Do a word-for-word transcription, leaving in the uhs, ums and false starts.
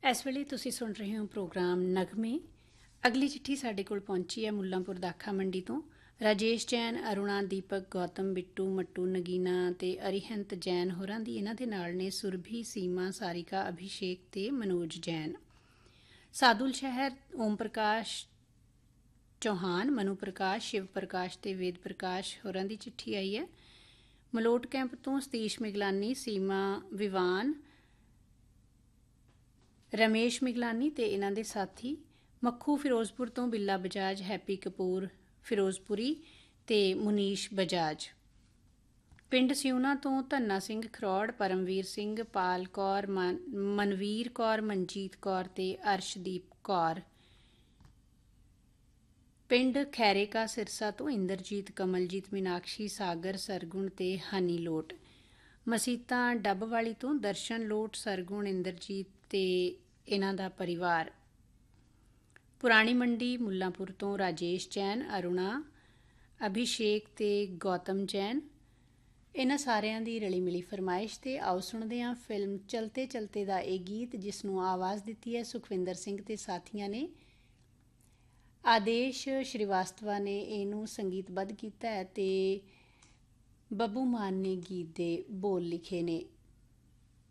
ਇਸ ਵੇਲੇ ਤੁਸੀਂ ਸੁਣ ਰਹੇ ਹੋ ਪ੍ਰੋਗਰਾਮ ਨਗਮੇ। ਅਗਲੀ ਚਿੱਠੀ ਸਾਡੇ ਕੋਲ ਪਹੁੰਚੀ ਹੈ ਮੁੱਲਾਂਪੁਰ ਦਾਖਾ ਮੰਡੀ ਤੋਂ। ਰਾਜੇਸ਼ ਜੈਨ, ਅਰੁਣਾ, ਦੀਪਕ, ਗੌਤਮ, ਬਿੱਟੂ, ਮੱਟੂ, ਨਗੀਨਾ ਤੇ ਅਰੀਹੰਤ ਜੈਨ ਹੋਰਾਂ ਦੀ ਇਹਨਾਂ ਦੇ ਨਾਲ ਨੇ ਸੁਰਭੀ, ਸੀਮਾ, ਸਾਰਿਕਾ, ਅਭਿਸ਼ੇਕ ਤੇ ਮਨੋਜ ਜੈਨ। ਸਾਦੁਲ ਸ਼ਹਿਰ ਓਮ ਪ੍ਰਕਾਸ਼ ਚੌਹਾਨ, ਮਨੂ ਪ੍ਰਕਾਸ਼, ਸ਼ਿਵ ਪ੍ਰਕਾਸ਼ ਤੇ ਵੇਦ ਪ੍ਰਕਾਸ਼ ਹੋਰਾਂ ਦੀ ਚਿੱਠੀ ਆਈ ਹੈ। ਮਲੋਟ ਕੈਂਪ ਤੋਂ ਸਤੀਸ਼ ਮਿਗਲਾਨੀ, ਸੀਮਾ ਵਿਵਾਨ, ਰਮੇਸ਼ ਮਿਗਲਾਨੀ ਤੇ ਇਹਨਾਂ ਦੇ ਸਾਥੀ। ਮੱਖੂ ਫਿਰੋਜ਼ਪੁਰ ਤੋਂ ਬਿੱਲਾ ਬਜਾਜ, ਹੈਪੀ ਕਪੂਰ ਫਿਰੋਜ਼ਪੁਰੀ ਤੇ ਮੁਨੀਸ਼ ਬਜਾਜ। ਪਿੰਡ ਸਿਉਨਾ ਤੋਂ ਧੰਨਾ ਸਿੰਘ ਖਰੋੜ, ਪਰਮਵੀਰ ਸਿੰਘ, ਪਾਲ ਕੌਰ, ਮਨ ਮਨਵੀਰ ਕੌਰ, ਮਨਜੀਤ ਕੌਰ ਤੇ ਅਰਸ਼ਦੀਪ ਕੌਰ। ਪਿੰਡ ਖੈਰੇਕਾ ਸਿਰਸਾ ਤੋਂ ਇੰਦਰਜੀਤ, ਕਮਲਜੀਤ, ਮੀਨਾਕਸ਼ੀ, ਸਾਗਰ, ਸਰਗੁਣ ਤੇ ਹਨੀ ਲੋਟ। ਮਸੀਤਾਂ ਡੱਬ ਵਾਲੀ ਤੋਂ ਦਰਸ਼ਨ ਲੋਟ, ਸਰਗੁਣ, ਇੰਦਰਜੀਤ ਤੇ ਇਹਨਾਂ ਦਾ ਪਰਿਵਾਰ। ਪੁਰਾਣੀ ਮੰਡੀ ਮੁੱਲਾਂਪੁਰ ਤੋਂ ਰਾਜੇਸ਼ ਜੈਨ, ਅਰੁਣਾ, ਅਭਿਸ਼ੇਕ ਤੇ ਗੌਤਮ ਜੈਨ। ਇਹਨਾਂ ਸਾਰਿਆਂ ਦੀ ਰਲੀ ਮਿਲੀ ਫਰਮਾਇਸ਼ ਤੇ ਆਓ ਸੁਣਦੇ ਹਾਂ ਫਿਲਮ ਚਲਤੇ ਚਲਤੇ ਦਾ ਇਹ ਗੀਤ, ਜਿਸ ਨੂੰ ਆਵਾਜ਼ ਦਿੱਤੀ ਹੈ ਸੁਖਵਿੰਦਰ ਸਿੰਘ ਤੇ ਸਾਥੀਆਂ ਨੇ। ਆਦੇਸ਼ ਸ਼੍ਰੀਵਾਸਤਵਾ ਨੇ ਇਹਨੂੰ ਸੰਗੀਤਬੱਧ ਕੀਤਾ ਹੈ ਤੇ ਬੱਬੂ ਮਾਨ ਨੇ ਗੀਤ ਦੇ ਬੋਲ ਲਿਖੇ ਨੇ।